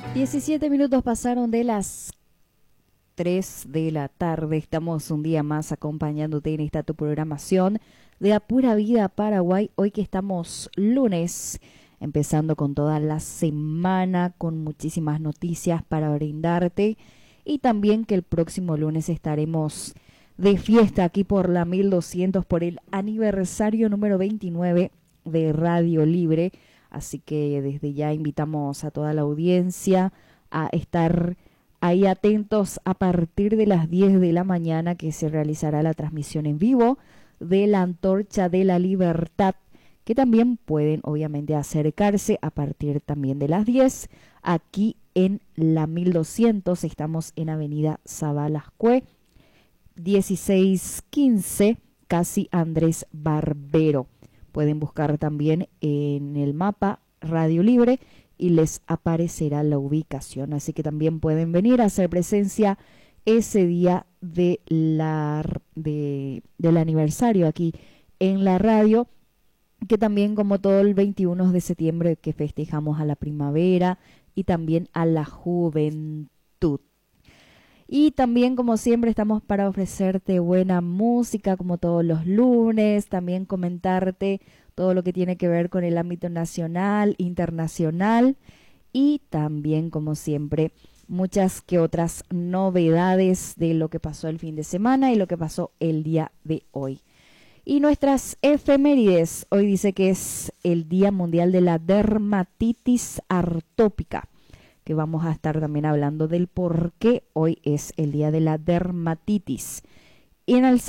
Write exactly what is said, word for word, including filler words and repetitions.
diecisiete minutos pasaron de las tres de la tarde. Estamos un día más acompañándote en esta tu programación de A Pura Vida Paraguay. Hoy que estamos lunes, empezando con toda la semana, con muchísimas noticias para brindarte. Y también que el próximo lunes estaremos de fiesta aquí por la mil doscientos por el aniversario número veintinueve de Radio Libre. Así que desde ya invitamos a toda la audiencia a estar ahí atentos a partir de las diez de la mañana, que se realizará la transmisión en vivo de la Antorcha de la Libertad, que también pueden obviamente acercarse a partir también de las diez aquí en la mil doscientos. Estamos en Avenida Zabalascue dieciséis quince, casi Andrés Barbero. Pueden buscar también en el mapa Radio Libre y les aparecerá la ubicación. Así que también pueden venir a hacer presencia ese día de la, de, del aniversario aquí en la radio, que también, como todo el veintiuno de septiembre, que festejamos a la primavera y también a la juventud. Y también, como siempre, estamos para ofrecerte buena música, como todos los lunes, también comentarte todo lo que tiene que ver con el ámbito nacional, internacional, y también, como siempre, muchas que otras novedades de lo que pasó el fin de semana y lo que pasó el día de hoy. Y nuestras efemérides, hoy dice que es el Día Mundial de la Dermatitis Atópica, que vamos a estar también hablando del por qué hoy es el día de la dermatitis. Y en el